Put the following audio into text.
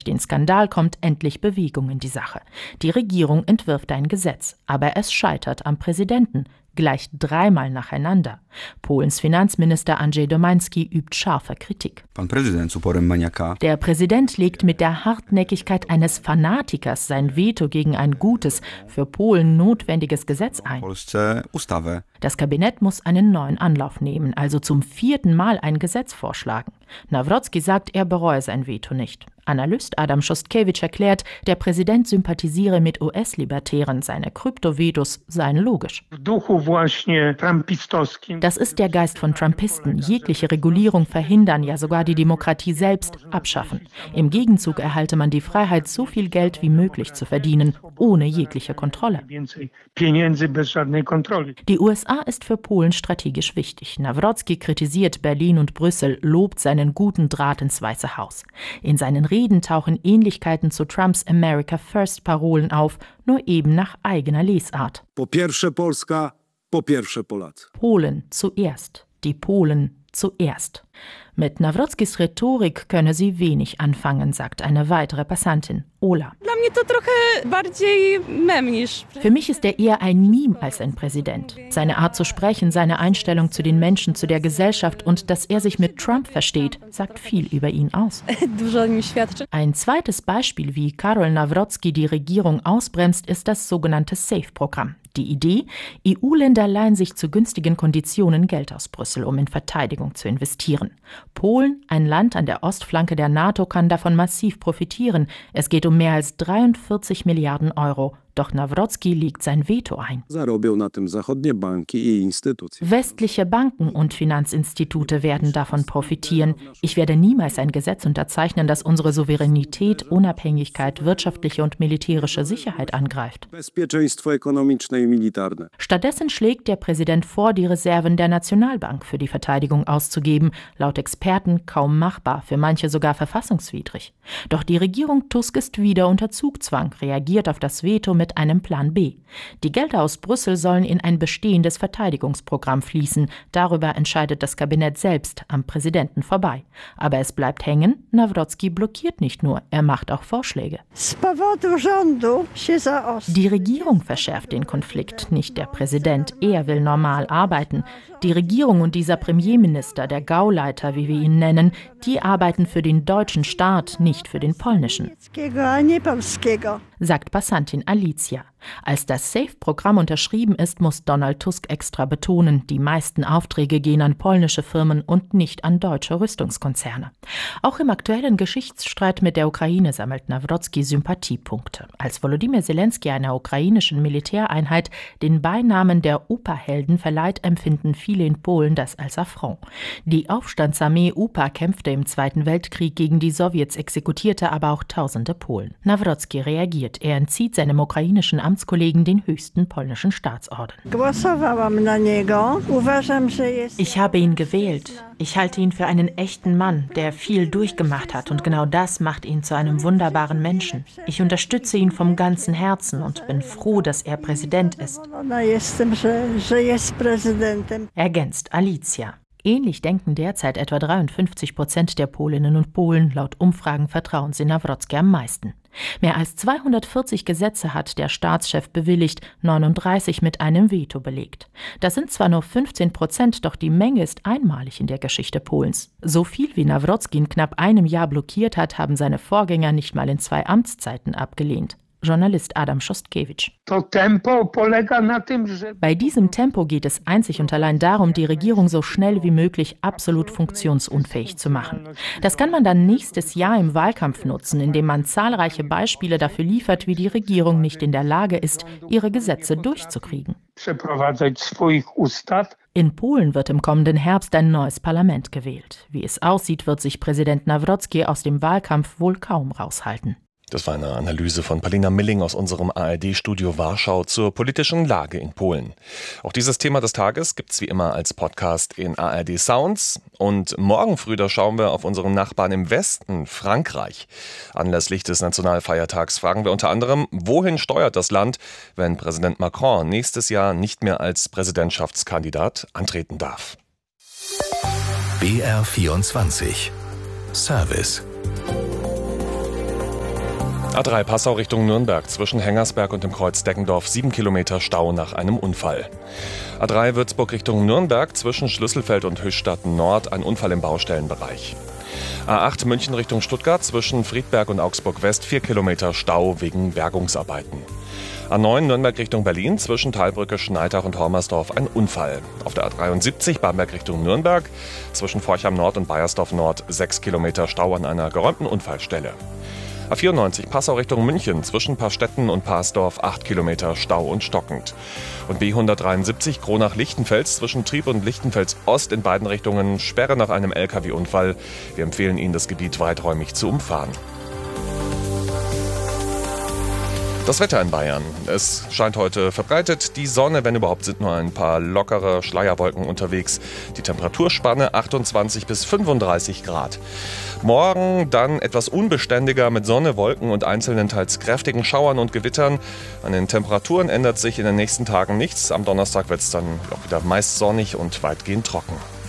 Den Skandal kommt endlich Bewegung in die Sache. Die Regierung entwirft ein Gesetz, aber es scheitert am Präsidenten, gleich 3-mal nacheinander. Polens Finanzminister Andrzej Domański übt scharfe Kritik. Der Präsident legt mit der Hartnäckigkeit eines Fanatikers sein Veto gegen ein gutes, für Polen notwendiges Gesetz ein. Das Kabinett muss einen neuen Anlauf nehmen, also zum 4. Mal ein Gesetz vorschlagen. Nawrocki sagt, er bereue sein Veto nicht. Analyst Adam Szostkiewicz erklärt, der Präsident sympathisiere mit US-Libertären, seine Kryptovetos seien logisch. Das ist der Geist von Trumpisten. Jegliche Regulierung verhindern, ja sogar die Demokratie selbst abschaffen. Im Gegenzug erhalte man die Freiheit, so viel Geld wie möglich zu verdienen, ohne jegliche Kontrolle. Die USA ist für Polen strategisch wichtig. Nawrocki kritisiert Berlin und Brüssel, lobt seinen guten Draht ins Weiße Haus. In seinen Reden tauchen Ähnlichkeiten zu Trumps America First Parolen auf, nur eben nach eigener Lesart. Po pierwsze Polska, po pierwsze Polacy. Polen zuerst, die Polen zuerst. Mit Nawrockis Rhetorik könne sie wenig anfangen, sagt eine weitere Passantin, Ola. Für mich ist er eher ein Meme als ein Präsident. Seine Art zu sprechen, seine Einstellung zu den Menschen, zu der Gesellschaft und dass er sich mit Trump versteht, sagt viel über ihn aus. Ein zweites Beispiel, wie Karol Nawrocki die Regierung ausbremst, ist das sogenannte SAFE-Programm. Die Idee, EU-Länder leihen sich zu günstigen Konditionen Geld aus Brüssel, um in Verteidigung zu investieren. Polen, ein Land an der Ostflanke der NATO, kann davon massiv profitieren. Es geht um mehr als 43 Milliarden Euro. Doch Nawrocki legt sein Veto ein. Westliche Banken und Finanzinstitute werden davon profitieren. Ich werde niemals ein Gesetz unterzeichnen, das unsere Souveränität, Unabhängigkeit, wirtschaftliche und militärische Sicherheit angreift. Stattdessen schlägt der Präsident vor, die Reserven der Nationalbank für die Verteidigung auszugeben. Laut Experten kaum machbar, für manche sogar verfassungswidrig. Doch die Regierung Tusk ist wieder unter Zugzwang, reagiert auf das Veto mit einem Plan B. Die Gelder aus Brüssel sollen in ein bestehendes Verteidigungsprogramm fließen. Darüber entscheidet das Kabinett selbst, am Präsidenten vorbei. Aber es bleibt hängen, Nawrocki blockiert nicht nur, er macht auch Vorschläge. Die Regierung verschärft den Konflikt, nicht der Präsident. Er will normal arbeiten. Die Regierung und dieser Premierminister, der Gauleiter, wie wir ihn nennen, die arbeiten für den deutschen Staat, nicht für den polnischen, sagt Passantin Alicia. Als das SAFE-Programm unterschrieben ist, muss Donald Tusk extra betonen, die meisten Aufträge gehen an polnische Firmen und nicht an deutsche Rüstungskonzerne. Auch im aktuellen Geschichtsstreit mit der Ukraine sammelt Nawrocki Sympathiepunkte. Als Volodymyr Zelensky einer ukrainischen Militäreinheit den Beinamen der UPA-Helden verleiht, empfinden viele in Polen das als Affront. Die Aufstandsarmee UPA kämpfte im Zweiten Weltkrieg gegen die Sowjets, exekutierte aber auch tausende Polen. Nawrocki reagiert. Er entzieht seinem ukrainischen Amtskollegen den höchsten polnischen Staatsorden. Ich habe ihn gewählt. Ich halte ihn für einen echten Mann, der viel durchgemacht hat, und genau das macht ihn zu einem wunderbaren Menschen. Ich unterstütze ihn vom ganzen Herzen und bin froh, dass er Präsident ist. Ergänzt Alicia. Ähnlich denken derzeit etwa 53% der Polinnen und Polen. Laut Umfragen vertrauen sie Nawrocki am meisten. Mehr als 240 Gesetze hat der Staatschef bewilligt, 39 mit einem Veto belegt. Das sind zwar nur 15%, doch die Menge ist einmalig in der Geschichte Polens. So viel wie Nawrocki in knapp einem Jahr blockiert hat, haben seine Vorgänger nicht mal in 2 Amtszeiten abgelehnt. Journalist Adam Szostkiewicz. Bei diesem Tempo geht es einzig und allein darum, die Regierung so schnell wie möglich absolut funktionsunfähig zu machen. Das kann man dann nächstes Jahr im Wahlkampf nutzen, indem man zahlreiche Beispiele dafür liefert, wie die Regierung nicht in der Lage ist, ihre Gesetze durchzukriegen. In Polen wird im kommenden Herbst ein neues Parlament gewählt. Wie es aussieht, wird sich Präsident Nawrocki aus dem Wahlkampf wohl kaum raushalten. Das war eine Analyse von Paulina Milling aus unserem ARD-Studio Warschau zur politischen Lage in Polen. Auch dieses Thema des Tages gibt's wie immer als Podcast in ARD Sounds. Und morgen früh, da schauen wir auf unseren Nachbarn im Westen, Frankreich. Anlässlich des Nationalfeiertags fragen wir unter anderem, wohin steuert das Land, wenn Präsident Macron nächstes Jahr nicht mehr als Präsidentschaftskandidat antreten darf. BR24 Service A3 Passau Richtung Nürnberg zwischen Hengersberg und dem Kreuz Deggendorf 7 Kilometer Stau nach einem Unfall. A3 Würzburg Richtung Nürnberg zwischen Schlüsselfeld und Höchstadt Nord ein Unfall im Baustellenbereich. A8 München Richtung Stuttgart zwischen Friedberg und Augsburg West 4 Kilometer Stau wegen Bergungsarbeiten. A9 Nürnberg Richtung Berlin zwischen Talbrücke, Schneidach und Hormersdorf ein Unfall. Auf der A73 Bamberg Richtung Nürnberg zwischen Forchheim Nord und Baiersdorf Nord 6 Kilometer Stau an einer geräumten Unfallstelle. A94 Passau Richtung München zwischen Paarstetten und Parsdorf 8 Kilometer Stau und stockend. Und B173 Kronach-Lichtenfels zwischen Trieb und Lichtenfels Ost in beiden Richtungen Sperre nach einem LKW-Unfall. Wir empfehlen Ihnen, das Gebiet weiträumig zu umfahren. Das Wetter in Bayern. Es scheint heute verbreitet die Sonne, wenn überhaupt sind nur ein paar lockere Schleierwolken unterwegs. Die Temperaturspanne 28 bis 35 Grad. Morgen dann etwas unbeständiger mit Sonne, Wolken und einzelnen teils kräftigen Schauern und Gewittern. An den Temperaturen ändert sich in den nächsten Tagen nichts. Am Donnerstag wird es dann auch wieder meist sonnig und weitgehend trocken.